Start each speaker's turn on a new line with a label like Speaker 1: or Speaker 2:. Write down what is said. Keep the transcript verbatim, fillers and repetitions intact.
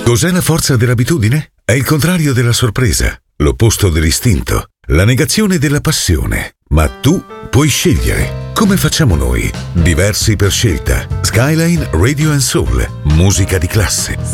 Speaker 1: Cos'è la forza dell'abitudine? È il contrario della sorpresa, l'opposto dell'istinto, la negazione della passione. Ma tu puoi scegliere. Come facciamo noi? Diversi per scelta. Skyline Radio and Soul. Musica di classe.